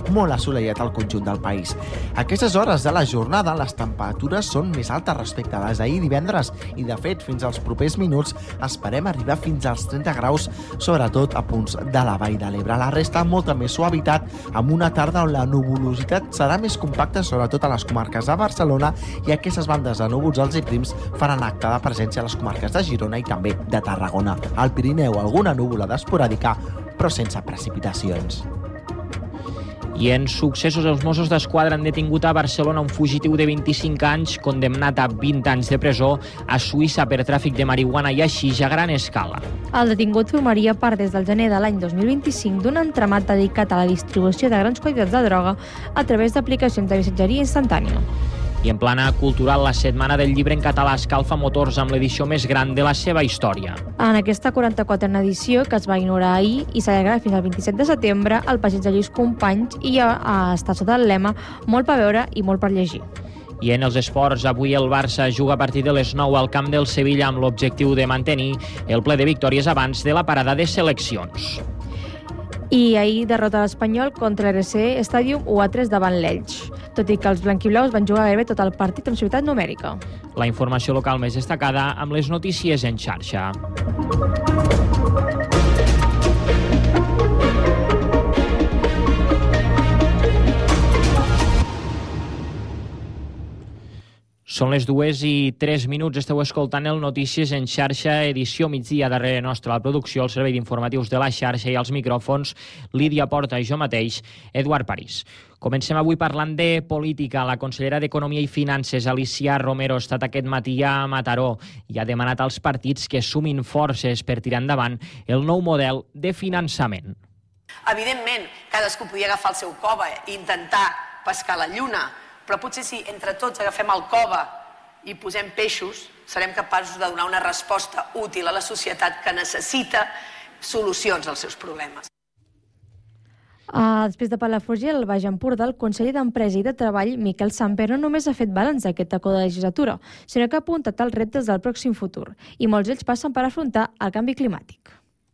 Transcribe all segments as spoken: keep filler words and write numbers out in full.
molt assolellat al conjunt del país. A aquestes hores de la jornada les temperatures són més altes respecte a les d'ahir divendres i, de fet, fins als propers minuts esperem arribar fins als trenta graus, sobretot a punts de la Vall de l'Ebre. La resta, molta més suavitat, amb una tarda on la nuvolositat serà més compacta, sobretot a les comarques de Barcelona, i aquestes bandes de núvols alts i prims faran acte de presència a les comarques de Girona i també de Tarragona. Al Pirineu, alguna núvolada esporàdica, però sense precipitacions. I en successos, els Mossos d'Esquadra han detingut a Barcelona un fugitiu de vint-i-cinc anys condemnat a vint anys de presó a Suïssa per tràfic de marihuana i haixix a gran escala. El detingut formaria part des del gener de l'any dos mil vint-i-cinc d'un entramat dedicat a la distribució de grans quantitats de droga a través d'aplicacions de missatgeria instantània. I en plana cultural, la Setmana del Llibre en català escalfa motors amb l'edició més gran de la seva història. En aquesta quaranta-quatrena edició, que es va inaugurar ahir i s'allargarà fins al vint-i-set de setembre, el passeig de Lluís Companys i està sota el lema "Molt per veure i molt per llegir". I en els esports, avui el Barça juga a partir de les nou al camp del Sevilla amb l'objectiu de mantenir el ple de victòries abans de la parada de seleccions. I ahir derrota l'Espanyol contra l'R C Stadium u a tres davant l'Elx, tot i que els blanquiblaus van jugar gairebé tot el partit amb superioritat numèrica. La informació local més destacada amb les notícies en xarxa. Són les dues i tres minuts. Esteu escoltant el Notícies en xarxa, edició migdia. Darrere nostra la producció, el servei d'informatius de la xarxa i els micròfons, Lídia Porta i jo mateix, Eduard París. Comencem avui parlant de política. La consellera d'Economia i Finances, Alicia Romero, ha estat aquest matí a Mataró i ha demanat als partits que sumin forces per tirar endavant el nou model de finançament. Evidentment, cadascú podia agafar el seu cova i intentar pescar la lluna, però potser si entre tots agafem el cova i posem peixos, serem capaços de donar una resposta útil a la societat que necessita solucions als seus problemes. Uh, després de Palafrugell, al Baix Empordà, el conseller d'Empresa i de Treball, Miquel Samper, no només ha fet balanç d'aquest acord de legislatura, sinó que ha apuntat els reptes del pròxim futur, i molts d'ells passen per afrontar el canvi climàtic.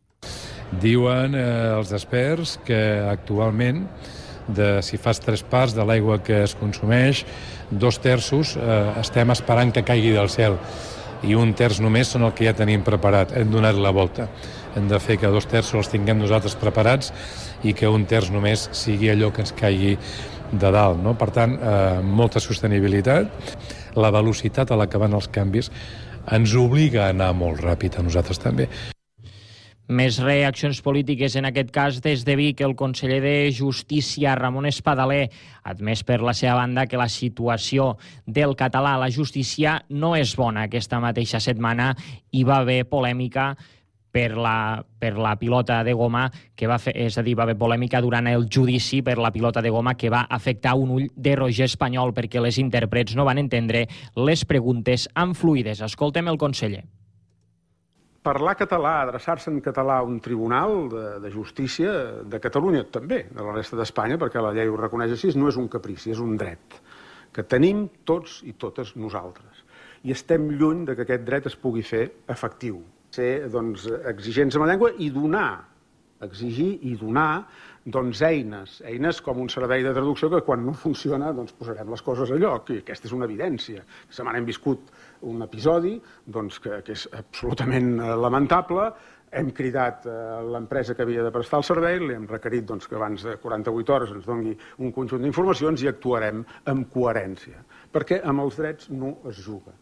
Diuen eh, els experts que actualment, de, si fas tres parts de l'aigua que es consumeix, dos terços eh, estem esperant que caigui del cel i un terç només són el que ja tenim preparat. Hem donat la volta. Hem de fer que dos terços els tinguem nosaltres preparats i que un terç només sigui allò que ens caigui de dalt, no? Per tant, eh, molta sostenibilitat. La velocitat a la que van els canvis ens obliga a anar molt ràpid a nosaltres també. Més reaccions polítiques, en aquest cas des de Vic. El conseller de Justícia, Ramon Espadaler, ha admès per la seva banda que la situació del català a la justícia no és bona. Aquesta mateixa setmana hi va haver polèmica per la, per la pilota de goma que va fer, és a dir, va haver polèmica durant el judici per la pilota de goma que va afectar un ull de Roger Espanyol perquè les intèrprets no van entendre les preguntes amb fluïdes. Escoltem el conseller. Parlar català, adreçar-se en català a un tribunal de, de justícia de Catalunya, també, de la resta d'Espanya, perquè la llei ho reconeix així, no és un caprici, és un dret que tenim tots i totes nosaltres. I estem lluny de que aquest dret es pugui fer efectiu. Ser doncs, exigents amb la llengua i donar, exigir i donar doncs, eines, eines com un servei de traducció que quan no funciona doncs, posarem les coses a lloc, i aquesta és una evidència. Aquesta setmana hem viscut un episodi doncs, que, que és absolutament lamentable. Hem cridat a l'empresa que havia de prestar el servei, li hem requerit doncs, que abans de quaranta-vuit hores ens doni un conjunt d'informacions i actuarem amb coherència, perquè amb els drets no es juga.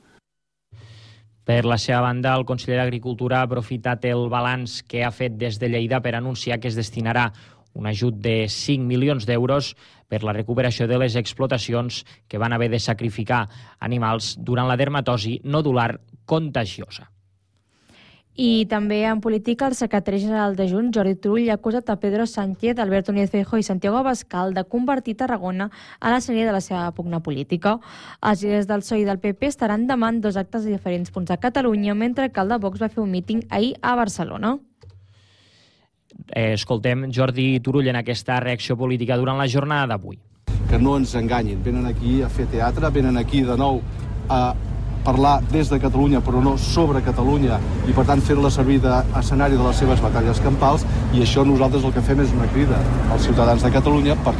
Per la seva banda, el conseller d'Agricultura ha aprofitat el balanç que ha fet des de Lleida per anunciar que es destinarà un ajut de cinc milions d'euros per la recuperació de les explotacions que van haver de sacrificar animals durant la dermatosi nodular contagiosa. I també en política, el secretari general de Junts, Jordi Turull, ha acusat a Pedro Sánchez, Alberto Núñez Feijóo i Santiago Abascal de convertir Tarragona a l'escenari de la seva pugna política. Els líders del P S O E i del P P estaran demà en dos actes de diferents punts a Catalunya, mentre que el de Vox va fer un míting ahir a Barcelona. Eh, escoltem Jordi Turull en aquesta reacció política durant la jornada d'avui. Que no ens enganyin, venen aquí a fer teatre, venen aquí de nou a parlar des de Catalunya, però no sobre Catalunya, i per tant fer-la servir d'escenari de les seves batalles campals, i això nosaltres el que fem és una crida als ciutadans de Catalunya perquè